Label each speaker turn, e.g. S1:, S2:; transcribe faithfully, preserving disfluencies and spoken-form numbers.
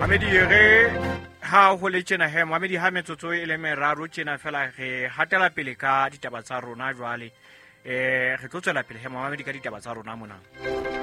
S1: Mamedi ge ha go le tjena he Mamedi ha metsotso e le meraro tjena fela ge hatela pele ka ditaba tsa rona jwale eh re tlo tswela pele he Mamedi ka ditaba tsa rona mona.